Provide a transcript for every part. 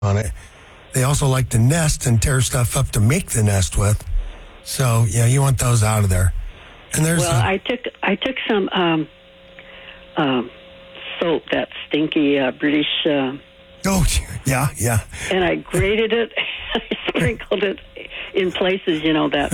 on it. They also like to nest and tear stuff up to make the nest with. So, yeah, you want those out of there. And there's I took some soap, that stinky British. Oh, yeah. And I grated it. I sprinkled it in places, that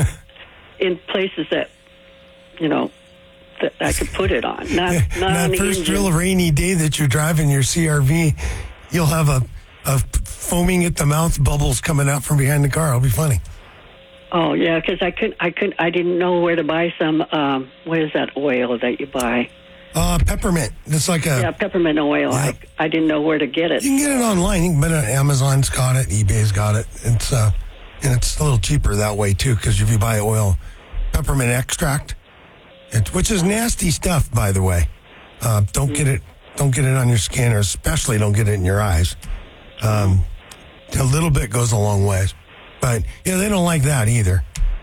I could put it on. Not on the first engine. real rainy day that you're driving your CRV, you'll have a foaming at the mouth, bubbles coming out from behind the car. It'll be funny. Oh yeah, because I didn't know where to buy some. What is that oil that you buy? Peppermint. It's like peppermint oil. Yeah. I didn't know where to get it. You can get it online. You can get it. Amazon's got it. eBay's got it. It's and it's a little cheaper that way too, because if you buy oil, peppermint extract, which is nasty stuff, by the way. Don't get it on your skin, or especially don't get it in your eyes. A little bit goes a long ways, but they don't like that either.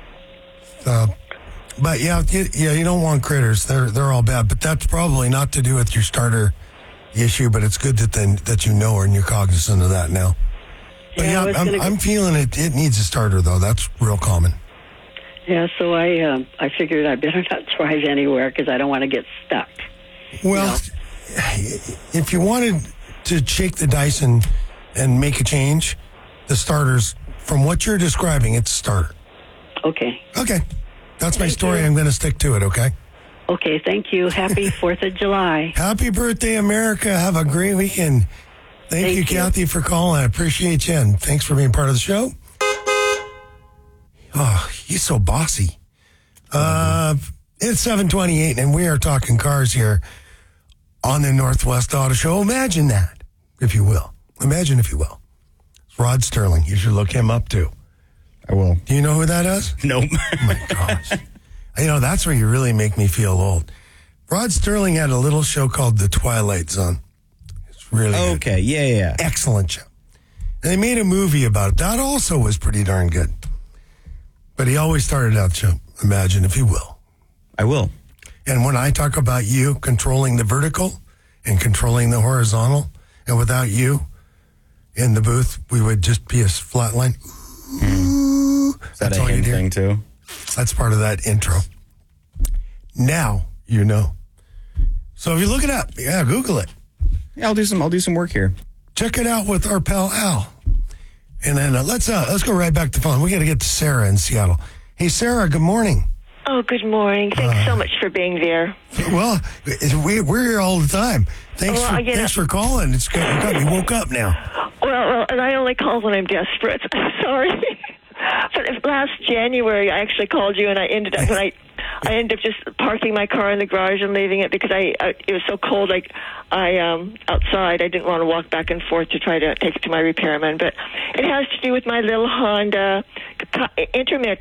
But you don't want critters. They're all bad. But that's probably not to do with your starter issue. But it's good that you know and you're cognizant of that now. But I'm feeling it. It needs a starter though. That's real common. Yeah. So I figured I better not drive anywhere because I don't want to get stuck. Well, if you wanted to shake the dice and make a change, the starters, from what you're describing, it's a starter. Okay. That's my story. I'm going to stick to it, okay? Okay, thank you. Happy 4th of July. Happy birthday, America. Have a great weekend. Thank you, Kathy, for calling. I appreciate you, and thanks for being part of the show. Oh, he's so bossy. It's 7:28, and we are talking cars here on the Northwest Auto Show. Imagine that, if you will. It's Rod Sterling. You should look him up, too. I will. Do you know who that is? Nope. Oh, my gosh. That's where you really make me feel old. Rod Sterling had a little show called The Twilight Zone. It's really good. Okay, yeah. Excellent show. And they made a movie about it. That also was pretty darn good. But he always started out the show, imagine if you will. I will. And when I talk about you controlling the vertical and controlling the horizontal, and without you in the booth, we would just be a flat line. Is that a hint thing too? That's part of that intro. Now you know. So if you look it up, Google it. Yeah, I'll do some work here. Check it out with our pal Al. And then let's go right back to the phone. We got to get to Sarah in Seattle. Hey, Sarah, good morning. Oh, good morning. Thanks so much for being there. Well, we're here all the time. Thanks for calling. It's good. You woke up now. Well, and I only call when I'm desperate. Sorry. But last January, I actually called you, and I ended up just parking my car in the garage and leaving it because it was so cold. Outside, I didn't want to walk back and forth to try to take it to my repairman. But it has to do with my little Honda Intermittent.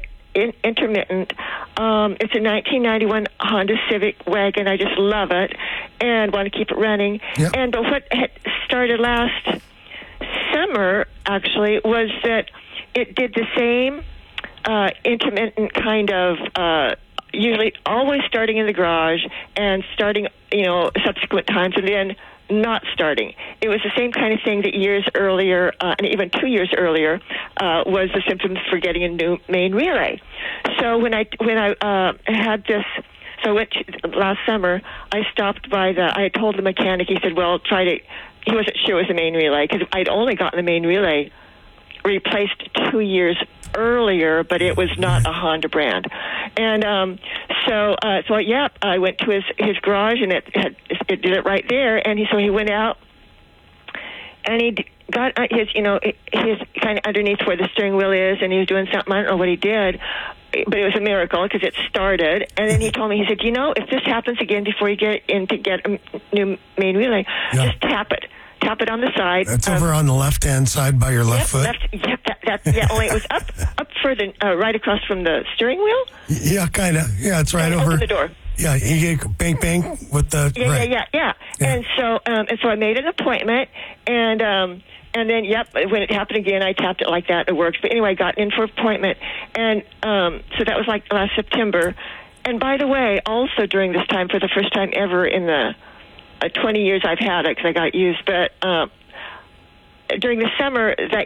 It's a 1991 Honda Civic wagon. I just love it and want to keep it running. Yep. But what had started last summer, actually, was that it did the same intermittent kind of, usually always starting in the garage and starting, subsequent times and then not starting. It was the same kind of thing that years earlier, and even 2 years earlier, was the symptoms for getting a new main relay. So when I had this, so I went to, last summer, I stopped by I had told the mechanic, he said, well, he wasn't sure it was the main relay, because I'd only gotten the main relay replaced 2 years earlier, but it was not a Honda brand. And I went to his garage, and it did it right there. And he went out, and he got his kind of underneath where the steering wheel is, and he was doing something. I don't know what he did, but it was a miracle because it started. And then he told me, he said, if this happens again before you get in to get a new main relay, just tap it. Tap it on the side. That's over on the left-hand side by your left foot? Only it was up further, right across from the steering wheel. Yeah, kind of. Yeah, it's right over. Open the door. Yeah, you get bang with the... Yeah. And so I made an appointment, and then, when it happened again, I tapped it like that. It works. But anyway, I got in for an appointment, and so that was like last September. And by the way, also during this time, for the first time ever in the 20 years I've had it, because I got used, but during the summer that